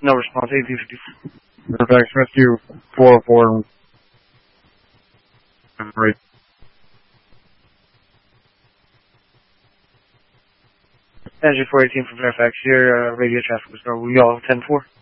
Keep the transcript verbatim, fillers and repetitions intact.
No response, eighteen fifty-four. Fairfax Rescue four oh four. Right. Engine four eighteen from Fairfax here, uh, radio traffic was normal. We all ten four.